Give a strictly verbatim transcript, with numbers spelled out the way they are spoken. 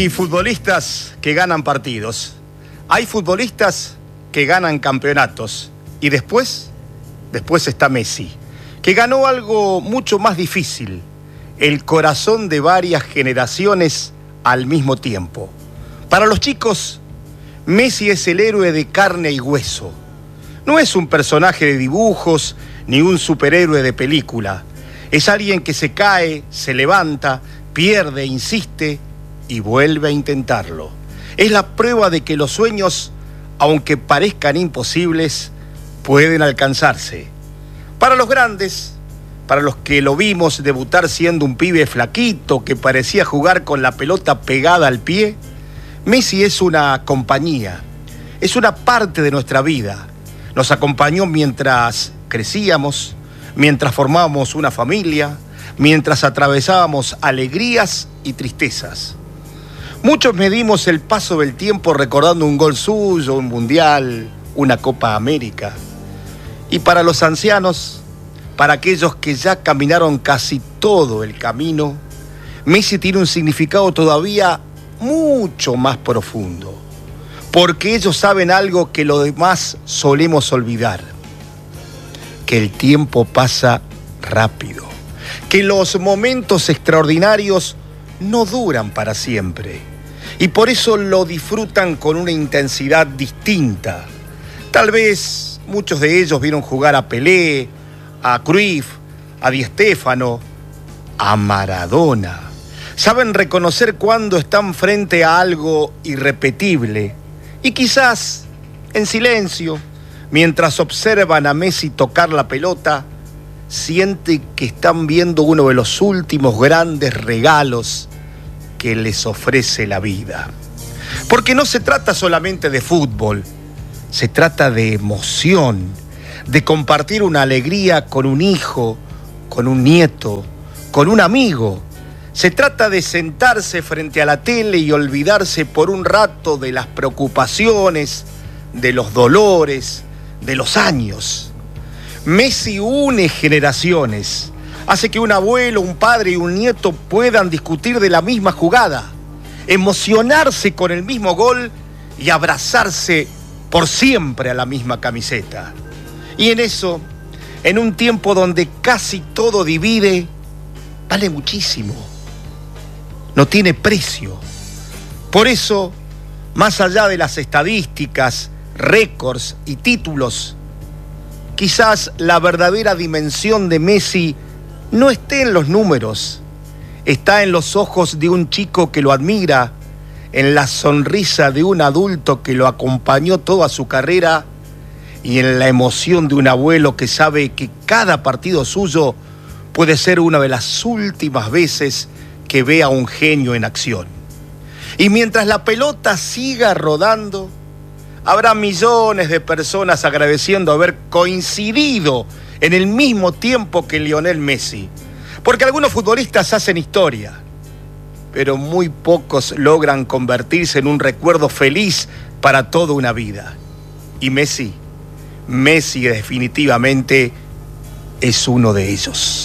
Hay futbolistas que ganan partidos, hay futbolistas que ganan campeonatos y después, después está Messi, que ganó algo mucho más difícil, el corazón de varias generaciones al mismo tiempo. Para los chicos, Messi es el héroe de carne y hueso. No es un personaje de dibujos ni un superhéroe de película. Es alguien que se cae, se levanta, pierde, insiste y vuelve a intentarlo. Es la prueba de que los sueños, aunque parezcan imposibles, pueden alcanzarse. Para los grandes, para los que lo vimos debutar siendo un pibe flaquito que parecía jugar con la pelota pegada al pie, Messi es una compañía, es una parte de nuestra vida. Nos acompañó mientras crecíamos, mientras formábamos una familia, mientras atravesábamos alegrías y tristezas. Muchos medimos el paso del tiempo recordando un gol suyo, un mundial, una Copa América. Y para los ancianos, para aquellos que ya caminaron casi todo el camino, Messi tiene un significado todavía mucho más profundo, porque ellos saben algo que los demás solemos olvidar: que el tiempo pasa rápido, que los momentos extraordinarios no duran para siempre, y por eso lo disfrutan con una intensidad distinta. Tal vez muchos de ellos vieron jugar a Pelé, a Cruyff, a Di Stéfano, a Maradona. Saben reconocer cuando están frente a algo irrepetible y quizás en silencio, mientras observan a Messi tocar la pelota, sienten que están viendo uno de los últimos grandes regalos que les ofrece la vida. Porque no se trata solamente de fútbol, se trata de emoción, de compartir una alegría con un hijo, con un nieto, con un amigo. Se trata de sentarse frente a la tele y olvidarse por un rato de las preocupaciones, de los dolores, de los años. Messi une generaciones, hace que un abuelo, un padre y un nieto puedan discutir de la misma jugada, emocionarse con el mismo gol y abrazarse por siempre a la misma camiseta. Y en eso, en un tiempo donde casi todo divide, vale muchísimo. No tiene precio. Por eso, más allá de las estadísticas, récords y títulos, quizás la verdadera dimensión de Messi no esté en los números, está en los ojos de un chico que lo admira, en la sonrisa de un adulto que lo acompañó toda su carrera y en la emoción de un abuelo que sabe que cada partido suyo puede ser una de las últimas veces que ve a un genio en acción. Y mientras la pelota siga rodando, habrá millones de personas agradeciendo haber coincidido en el mismo tiempo que Lionel Messi. Porque algunos futbolistas hacen historia, pero muy pocos logran convertirse en un recuerdo feliz para toda una vida. Y Messi, Messi definitivamente es uno de ellos.